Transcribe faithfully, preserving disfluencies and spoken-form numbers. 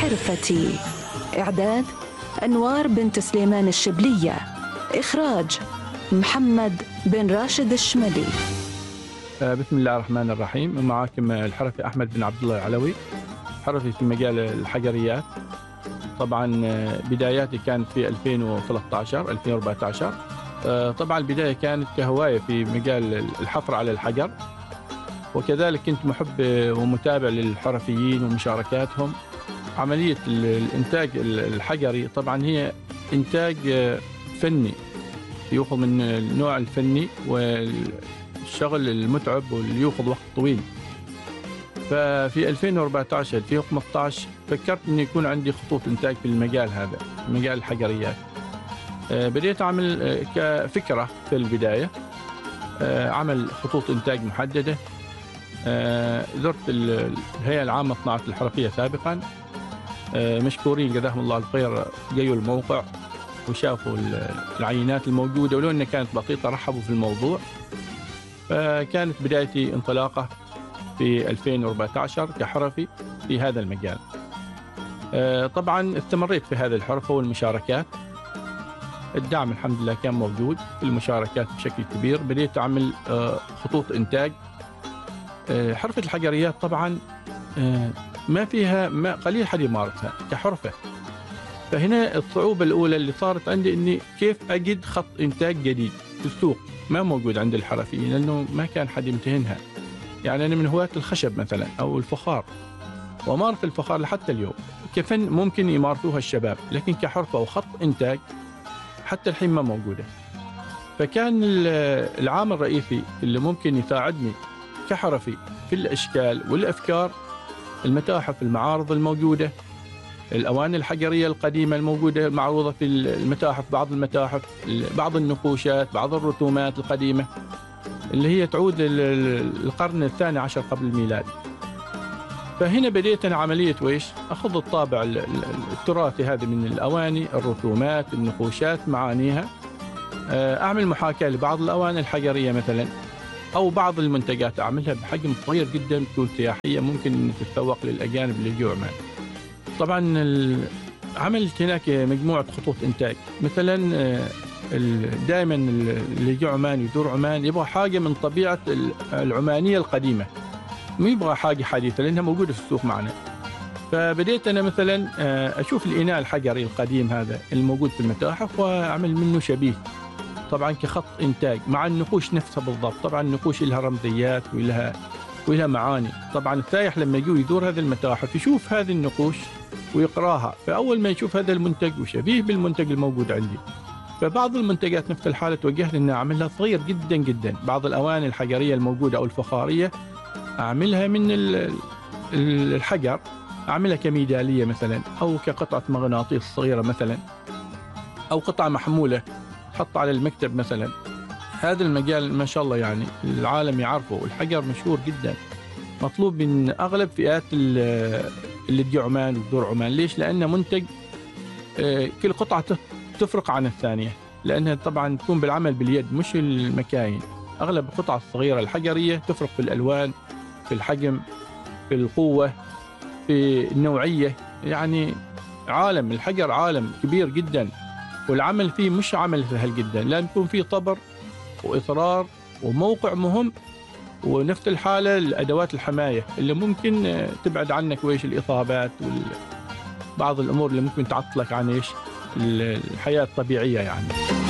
حرفتي. إعداد أنوار بنت سليمان الشبلية. إخراج محمد بن راشد الشملي. بسم الله الرحمن الرحيم. معكم الحرفي أحمد بن عبد الله العلوي، حرفي في مجال الحجريات. طبعا بداياتي كانت في ألفين وثلاثة عشر ألفين وأربعة عشر. طبعا البداية كانت كهواية في مجال الحفر على الحجر، وكذلك كنت محب ومتابع للحرفيين ومشاركاتهم. عملية الإنتاج الحجري طبعا هي إنتاج فني، يأخذ من النوع الفني والشغل المتعب واللي يأخذ وقت طويل. ففي ألفين وأربعة عشر ألفين وخمسة عشر فكرت أن يكون عندي خطوط إنتاج في المجال هذا، مجال الحجريات. بديت أعمل كفكرة في البداية عمل خطوط إنتاج محددة. زرت الهيئة العامة للصناعات الحرفية سابقا، مشكورين جزاهم الله الخير، جيوا الموقع وشافوا العينات الموجودة، ولو أنها كانت بسيطة رحبوا في الموضوع. فكانت بدايتي انطلاقة في ألفين وأربعة عشر كحرفي في هذا المجال. طبعا استمريت في هذه الحرفة والمشاركات. الدعم الحمد لله كان موجود في المشاركات بشكل كبير. بديت أعمل خطوط إنتاج. حرفة الحجريات طبعا ما فيها ما قليل حد يمارسها كحرفة. فهنا الصعوبة الأولى اللي صارت عندي إني كيف أجد خط إنتاج جديد في السوق ما موجود عند الحرفيين، لأنه ما كان حد يمتهنها. يعني أنا من هواة الخشب مثلا أو الفخار، ومارس الفخار لحتى اليوم كفن ممكن يمارسوها الشباب، لكن كحرفة وخط إنتاج حتى الحين ما موجودة. فكان العامل الرئيسي اللي ممكن يساعدني كحرفي في الأشكال والأفكار المتاحف، المعارض الموجودة، الأواني الحجرية القديمة الموجودة معروضة في المتاحف، بعض المتاحف، بعض النقوشات، بعض الرسومات القديمة اللي هي تعود للقرن الثاني عشر قبل الميلاد. فهنا بديت أنا عملية ويش أخذ الطابع التراثي هذا من الأواني، الرسومات، النقوشات، معانيها، أعمل محاكاة لبعض الأواني الحجرية مثلا، أو بعض المنتجات أعملها بحجم صغير جدا تكون سياحية ممكن أن تتسوق للأجانب اللي يجوا عمان. طبعا عملت هناك مجموعة خطوط إنتاج. مثلا دائما اللي يجوا عمان يدور عمان يبغى حاجة من طبيعة العمانية القديمة، ما يبغى حاجة حديثة لأنها موجودة في السوق معنا. فبديت أنا مثلا أشوف الإناء الحجري القديم هذا الموجود في المتاحف وأعمل منه شبيه، طبعا كخط إنتاج مع النقوش نفسها بالضبط. طبعا النقوش لها رمزيات ولها ولها معاني. طبعا السائح لما يجي يدور هذه المتاحف يشوف هذه النقوش ويقراها، فأول ما يشوف هذا المنتج وشبيه بالمنتج الموجود عندي. فبعض المنتجات نفس الحالة توجهت إن أعملها صغير جدا جدا. بعض الأواني الحجرية الموجودة أو الفخارية أعملها من الحجر، أعملها كميدالية مثلا، أو كقطعة مغناطيس صغيرة مثلا، أو قطعة محمولة حط على المكتب مثلا. هذا المجال ما شاء الله يعني العالم يعرفه، والحجر مشهور جدا، مطلوب من أغلب فئات اللي تجي عمان وتدور عمان. ليش؟ لأنه منتج كل قطعة تفرق عن الثانية، لأنها طبعا تكون بالعمل باليد مش المكاين. أغلب القطع الصغيرة الحجرية تفرق في الألوان، في الحجم، في القوة، في النوعية. يعني عالم الحجر عالم كبير جدا، والعمل فيه مش عمل سهل جدا، لازم يكون فيه صبر وإصرار وموقع مهم، ونفس الحالة الأدوات الحماية اللي ممكن تبعد عنك ويش الإصابات وبعض الأمور اللي ممكن تعطلك عن إيش الحياة الطبيعية يعني.